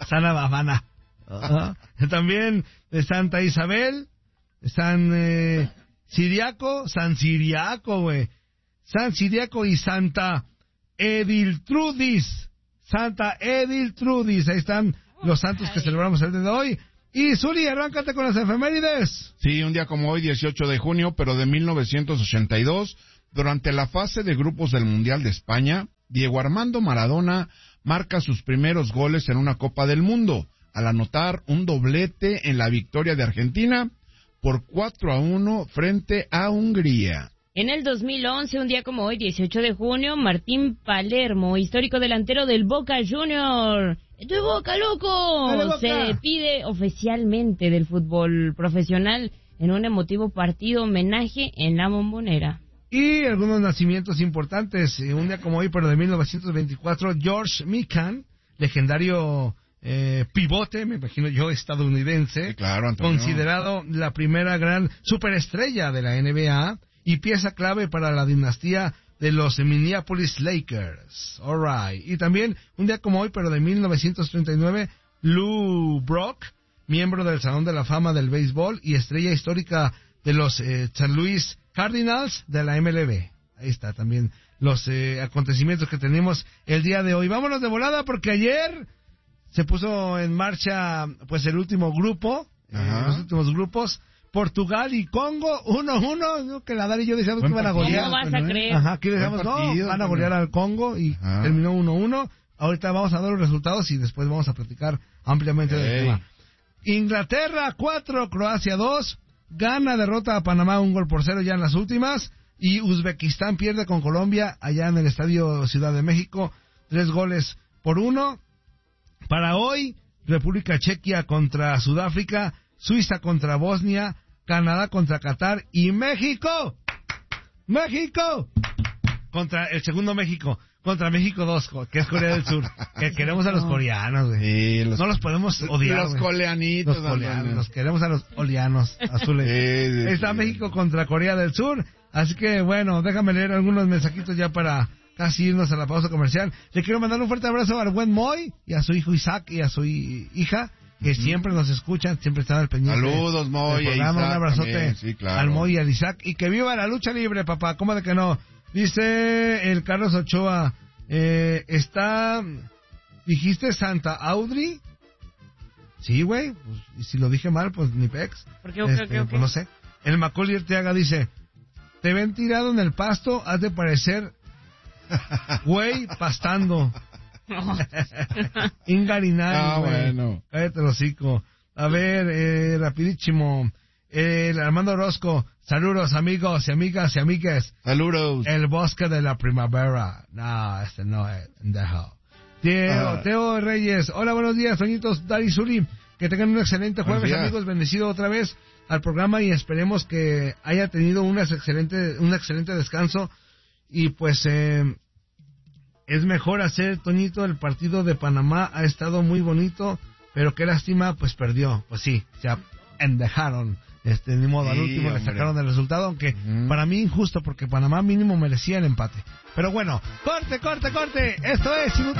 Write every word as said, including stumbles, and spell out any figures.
Sana Babana. Uh-huh. También de Santa Isabel, San eh, Ciriaco, San Ciriaco, güey. San Ciriaco y Santa Ediltrudis. Santa Ediltrudis. Ahí están los santos que celebramos el día de hoy. Y Zuli, arráncate con las efemérides. Sí, un día como hoy, dieciocho de junio, pero de mil novecientos ochenta y dos, durante la fase de grupos del Mundial de España, Diego Armando Maradona marca sus primeros goles en una Copa del Mundo, al anotar un doblete en la victoria de Argentina por cuatro a uno frente a Hungría. En el dos mil once, un día como hoy, dieciocho de junio, Martín Palermo, histórico delantero del Boca Juniors. ¡Estoy Boca, loco! Boca! Se despide oficialmente del fútbol profesional en un emotivo partido homenaje en la Bombonera. Y algunos nacimientos importantes. Un día como hoy, pero de mil novecientos veinticuatro, George Mikan, legendario eh, pivote, me imagino yo, estadounidense, sí, claro, Antonio, considerado la primera gran superestrella de la N B A y pieza clave para la dinastía de los Minneapolis Lakers. All right. Y también, un día como hoy, pero de mil novecientos treinta y nueve, Lou Brock, miembro del Salón de la Fama del Béisbol y estrella histórica de los eh, San Luis Cardinals de la M L B. Ahí está también los eh, acontecimientos que tenemos el día de hoy. Vámonos de volada porque ayer se puso en marcha pues el último grupo, eh, los últimos grupos. Portugal y Congo, uno uno, ¿no? Que la Dari y yo decíamos que iban a golear. ¿Cómo vas a creer? Ajá, aquí decíamos, no, van a golear al Congo y Ajá. terminó uno uno. Ahorita vamos a dar los resultados y después vamos a platicar ampliamente hey. del tema. Inglaterra cuatro, Croacia dos, Ghana derrota a Panamá un gol por cero ya en las últimas, y Uzbekistán pierde con Colombia allá en el Estadio Ciudad de México, tres goles por uno. Para hoy, República Chequia contra Sudáfrica, Suiza contra Bosnia, Canadá contra Qatar y México, México contra el segundo México, contra México dos, que es Corea del Sur, que queremos a los coreanos, güey. Sí, los, no los podemos odiar, los coleanitos, los coleanos, los queremos a los oleanos azules. Sí, sí, Está sí, México sí. contra Corea del Sur, así que bueno, déjame leer algunos mensajitos ya para casi irnos a la pausa comercial. Le quiero mandar un fuerte abrazo al buen Moy y a su hijo Isaac y a su hija, que uh-huh. siempre nos escuchan, siempre están al pendiente. Saludos, Moy, y Isaac. Un abrazote sí, claro. al Moy y al Isaac. Y que viva la lucha libre, papá. ¿Cómo de que no? Dice el Carlos Ochoa, eh, está... ¿Dijiste Santa Audrey? Sí, güey. Pues, y si lo dije mal, pues ni pex. ¿Por qué? Okay, este, okay, okay. Pues no sé. El Macaulay Arteaga dice, te ven tirado en el pasto, has de parecer güey pastando. Ingarinario, ah, bueno. Cállate el hocico. A ver, eh, rapidísimo. El Armando Orozco. Saludos, amigos y amigas y amigues. Saludos. El bosque de la primavera. No, este no es. Dejo. Teo, ah. Teo Reyes. Hola, buenos días, Toñitos, Dari Zuli. Que tengan un excelente jueves, amigos. Bendecido otra vez al programa y esperemos que haya tenido un excelente, un excelente descanso. Y pues, eh, es mejor hacer, Toñito, el partido de Panamá ha estado muy bonito, pero qué lástima, pues perdió. Pues sí, se endejaron. Este, ni modo, sí, al último hombre. le sacaron el resultado, aunque uh-huh. para mí injusto, porque Panamá mínimo merecía el empate. Pero bueno, corte, corte, corte. Esto es